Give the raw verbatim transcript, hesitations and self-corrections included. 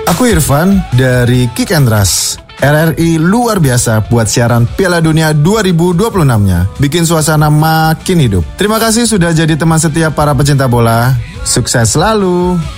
Aku Irfan dari Kick and Rush. R R I luar biasa buat siaran Piala Dunia dua ribu dua puluh enam-nya. Bikin suasana makin hidup. Terima kasih sudah jadi teman setia para pecinta bola. Sukses selalu.